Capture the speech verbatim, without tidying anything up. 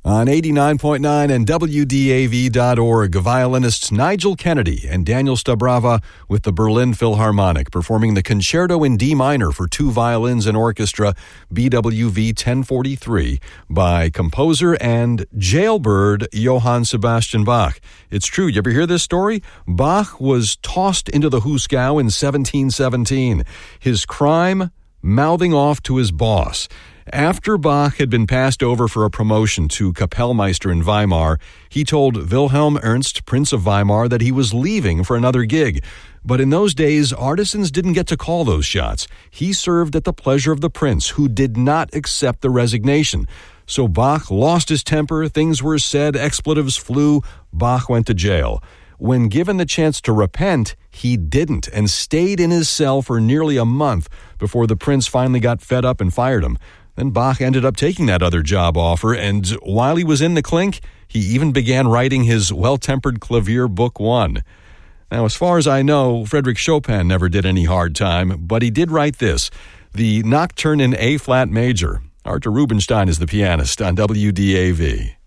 On eighty-nine point nine and W D A V dot org, violinists Nigel Kennedy and Daniel Stabrava with the Berlin Philharmonic performing the Concerto in D minor for two violins and orchestra, B W V ten forty-three, by composer and jailbird Johann Sebastian Bach. It's true. You ever hear this story? Bach was tossed into the Hooskow in seventeen seventeen. His crime? Mouthing off to his boss. After Bach had been passed over for a promotion to Kapellmeister in Weimar, he told Wilhelm Ernst, Prince of Weimar, that he was leaving for another gig. But in those days, artisans didn't get to call those shots. He served at the pleasure of the prince, who did not accept the resignation. So Bach lost his temper, things were said, expletives flew, Bach went to jail. When given the chance to repent, he didn't and stayed in his cell for nearly a month before the prince finally got fed up and fired him. Then Bach ended up taking that other job offer, and while he was in the clink, he even began writing his Well-Tempered Clavier Book One. Now, as far as I know, Frédéric Chopin never did any hard time, but he did write this, the Nocturne in A-flat major. Arthur Rubinstein is the pianist on W D A V.